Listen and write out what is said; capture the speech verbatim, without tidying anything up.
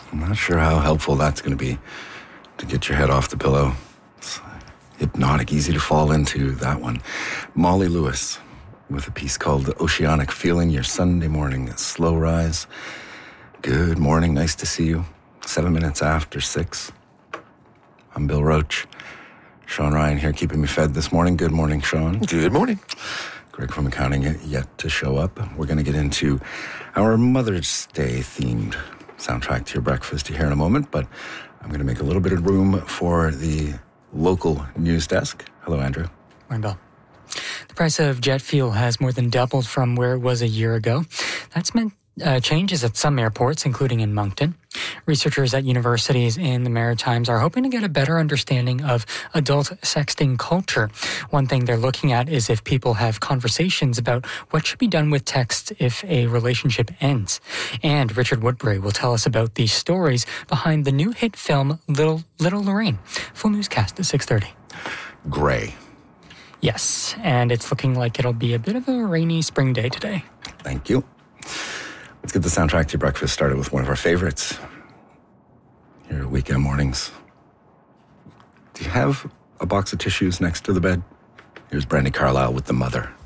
I'm not sure how helpful that's going to be to get your head off the pillow. It's hypnotic, easy to fall into, that one. Molly Lewis with a piece called Oceanic Feeling, your Sunday morning slow rise. Good morning, nice to see you. Seven minutes after six. I'm Bill Roach. Sean Ryan here keeping me fed this morning. Good morning, Sean. Good morning. Greg from accounting yet to show up. We're going to get into our Mother's Day themed soundtrack to your breakfast here in a moment, but I'm going to make a little bit of room for the local news desk. Hello, Andrew. Morning, Bill. The price of jet fuel has more than doubled from where it was a year ago. That's meant uh, changes at some airports, including in Moncton. Researchers at universities in the Maritimes are hoping to get a better understanding of adult sexting culture. One thing they're looking at is if people have conversations about what should be done with texts if a relationship ends. And Richard Woodbury will tell us about the stories behind the new hit film Little Little Lorraine. Full newscast at six thirty. Gray. Yes, and it's looking like it'll be a bit of a rainy spring day today. Thank you. Let's get the soundtrack to your breakfast started with one of our favorites. Your weekend mornings. Do you have a box of tissues next to the bed? Here's Brandi Carlile with The Mother.